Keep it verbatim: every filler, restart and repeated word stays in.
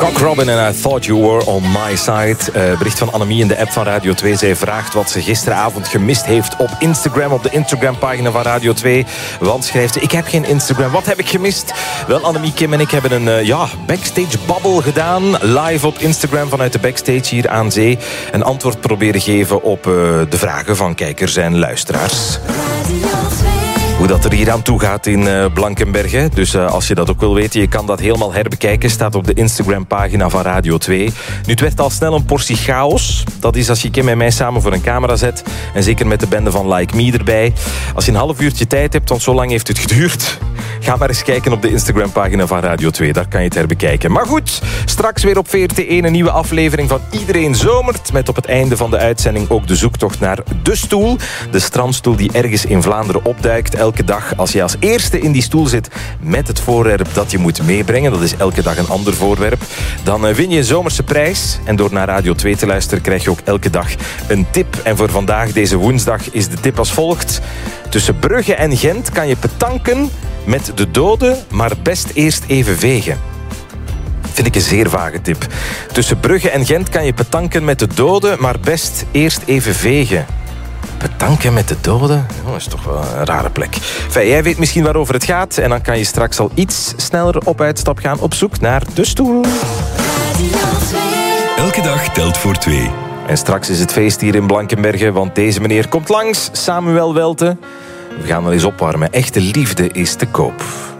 Cock Robin en I Thought You Were On My Side. Uh, bericht van Annemie in de app van Radio twee. Zij vraagt wat ze gisteravond gemist heeft op Instagram, op de Instagram-pagina van Radio twee. Want schrijft ze, ik heb geen Instagram. Wat heb ik gemist? Wel, Annemie, Kim en ik hebben een uh, ja, backstage-babbel gedaan. Live op Instagram vanuit de backstage hier aan zee. Een antwoord proberen geven op uh, de vragen van kijkers en luisteraars. Hoe dat er hier aan toe gaat in uh, Blankenberge. Dus uh, als je dat ook wil weten, je kan dat helemaal herbekijken. Staat op de Instagram-pagina van Radio twee. Nu, het werd al snel een portie chaos. Dat is als je Kim en mij samen voor een camera zet. En zeker met de bende van Like Me erbij. Als je een half uurtje tijd hebt, want zo lang heeft het geduurd. Ga maar eens kijken op de Instagram-pagina van Radio twee. Daar kan je het herbekijken. Maar goed, straks weer op V R T één een nieuwe aflevering van Iedereen Zomert. Met op het einde van de uitzending ook de zoektocht naar De Stoel. De strandstoel die ergens in Vlaanderen opduikt. Elke dag, als je als eerste in die stoel zit met het voorwerp dat je moet meebrengen, dat is elke dag een ander voorwerp, dan win je een zomerse prijs. En door naar Radio twee te luisteren krijg je ook elke dag een tip. En voor vandaag, deze woensdag, is de tip als volgt. Tussen Brugge en Gent kan je petanken met de doden, maar best eerst even vegen. Vind ik een zeer vage tip. Tussen Brugge en Gent kan je petanken met de doden, maar best eerst even vegen. Petanken met de doden? Oh, dat is toch wel een rare plek. Enfin, jij weet misschien waarover het gaat. En dan kan je straks al iets sneller op uitstap gaan op zoek naar De Stoel. Elke dag telt voor twee. En straks is het feest hier in Blankenberge, want deze meneer komt langs. Samuel Welte. We gaan wel eens opwarmen. Echte liefde is te koop.